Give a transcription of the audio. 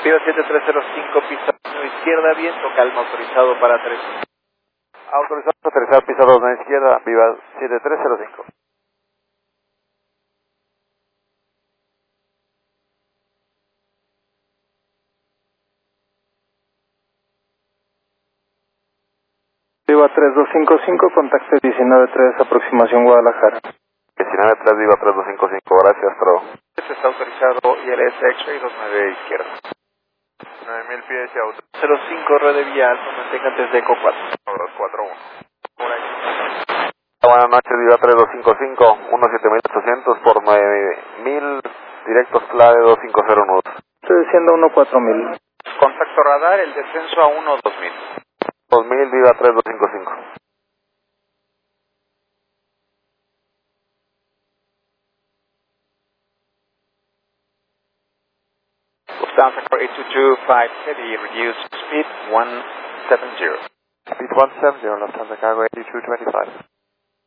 Viva 7305, pista 1 izquierda, viento, calma, autorizado para 3. Autorizado a aterrizar, pista 2 a izquierda, Viva 7305. Viva 3255, contacto 193, aproximación Guadalajara. 193, Viva 3255, gracias, Pro. Este está autorizado ILS X-Ray 29 izquierda. 9000 pies y auto. 05, red de vía alfa, mantenga antes de ECO 4. 241. Buenas noches, Viva 3255, 17800 por 9000, directos clave 250 nudos. Estoy diciendo 14000. Contacto radar, el descenso a 1-2000. 2000, Viva 3255. Lufthansa for 8225 Teddy, reduce speed 170. Speed 170, Lufthansa Cargo 8225.